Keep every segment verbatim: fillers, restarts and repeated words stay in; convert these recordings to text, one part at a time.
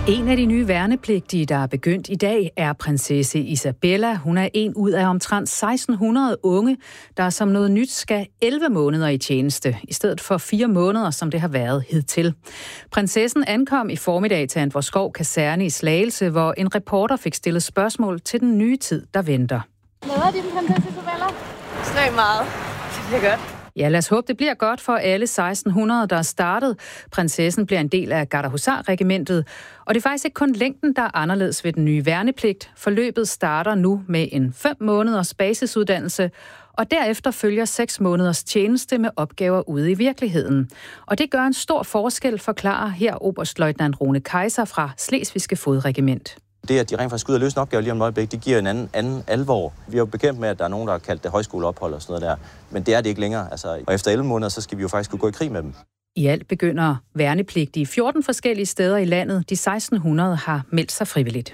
En af de nye værnepligtige, der er begyndt i dag, er prinsesse Isabella. Hun er en ud af omtrent seksten hundrede unge, der som noget nyt skal elleve måneder i tjeneste, i stedet for fire måneder, som det har været hidtil. Prinsessen ankom i formiddag til Antvorskov Kaserne i Slagelse, hvor en reporter fik stillet spørgsmål til den nye tid, der venter. Glæder din prinsesse Isabella? Ekstremt meget. Det bliver godt. Ja, lad os håbe, det bliver godt for alle seksten hundrede, der er startet. Prinsessen bliver en del af Gardehusar-regimentet, og det er faktisk ikke kun længden, der er anderledes ved den nye værnepligt. Forløbet starter nu med en fem måneders basisuddannelse, og derefter følger seks måneders tjeneste med opgaver ude i virkeligheden. Og det gør en stor forskel, forklarer her oberstløjtnant Rune Kaiser fra Slesvigske Fodregiment. Det, at de rent faktisk skal ud og løse en opgave lige om et øjeblik, det giver en anden, anden alvor. Vi er jo bekendt med, at der er nogen, der har kaldt det højskoleophold og sådan noget der. Men det er det ikke længere. Altså, og efter elleve måneder, så skal vi jo faktisk kunne gå i krig med dem. I alt begynder værnepligtige fjorten forskellige steder i landet. De seksten hundrede har meldt sig frivilligt.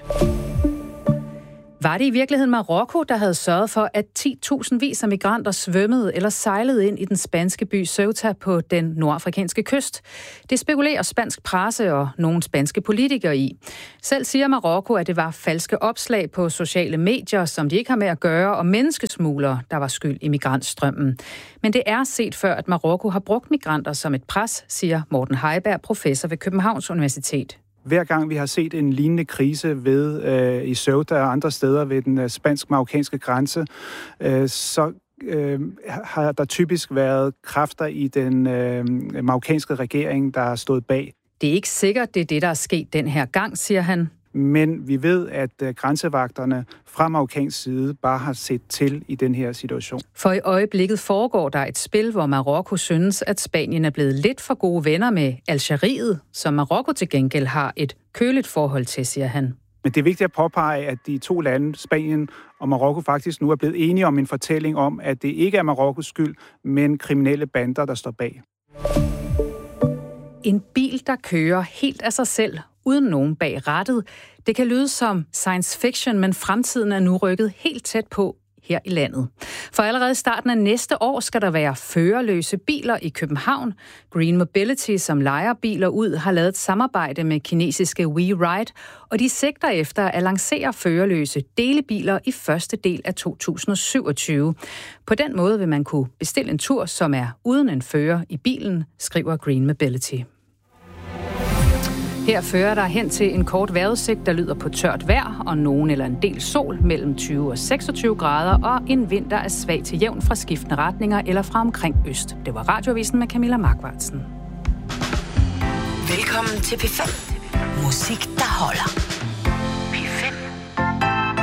Var det i virkeligheden Marokko, der havde sørget for, at ti tusindvis af migranter svømmede eller sejlede ind i den spanske by Ceuta på den nordafrikanske kyst? Det spekulerer spansk presse og nogle spanske politikere i. Selv siger Marokko, at det var falske opslag på sociale medier, som de ikke har med at gøre, og menneskesmuglere, der var skyld i migrantstrømmen. Men det er set før, at Marokko har brugt migranter som et pres, siger Morten Heiberg, professor ved Københavns Universitet. Hver gang vi har set en lignende krise ved øh, i Ceuta og andre steder ved den øh, spansk-marokkanske grænse, øh, så øh, har der typisk været kræfter i den øh, marokkanske regering, der har stået bag. Det er ikke sikkert, det er det, der er sket den her gang, siger han. Men vi ved, at øh, grænsevagterne fra marokkansk side bare har set til i den her situation. For i øjeblikket foregår der et spil, hvor Marokko synes, at Spanien er blevet lidt for gode venner med Algeriet, som Marokko til gengæld har et køligt forhold til, siger han. Men det er vigtigt at påpege, at de to lande, Spanien og Marokko, faktisk nu er blevet enige om en fortælling om, at det ikke er Marokkos skyld, men kriminelle bander, der står bag. En bil, der kører helt af sig selv, uden nogen bag rattet. Det kan lyde som science fiction, men fremtiden er nu rykket helt tæt på her i landet. For allerede i starten af næste år skal der være førerløse biler i København. Green Mobility, som lejer biler ud, har lavet et samarbejde med kinesiske WeRide, og de sigter efter at lancere førerløse delebiler i første del af to tusind og syvogtyve. På den måde vil man kunne bestille en tur, som er uden en fører i bilen, skriver Green Mobility. Her fører der hen til en kort vejrudsigt, der lyder på tørt vejr og nogen eller en del sol mellem tyve og seksogtyve grader, og en vind, der er svag til jævn fra skiftende retninger eller fra omkring øst. Det var Radioavisen med Camilla Markvartsen. Velkommen til P fem. Musik, der holder.